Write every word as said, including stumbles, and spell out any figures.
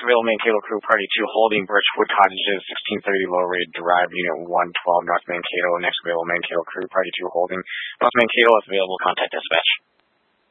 next available Mankato crew, Party two, holding Birchwood Cottages, sixteen thirty Lower Rate Drive, Unit one twelve, North Mankato. Next available Mankato crew, Party two, holding North Mankato. If available, contact dispatch.